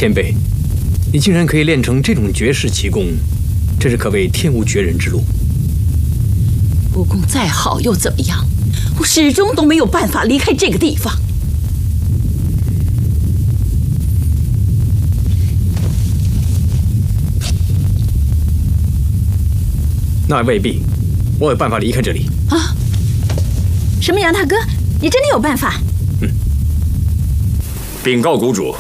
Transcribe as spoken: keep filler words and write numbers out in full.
前辈，你竟然可以练成这种绝世奇功，真是可谓天无绝人之路。 武功再好又怎么样？我始终都没有办法离开这个地方。 那未必，我有办法离开这里。 啊？什么杨大哥，你真的有办法？ 嗯。禀告谷主，